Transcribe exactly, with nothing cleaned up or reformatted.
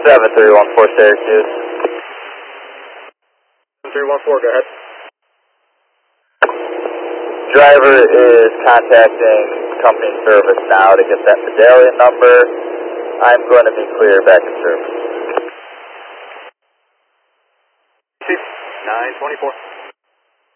seven three one four Syracuse. seven three one four, go ahead. Driver is contacting company service now to get that medallion number. I'm going to be clear back in service. nine twenty-four.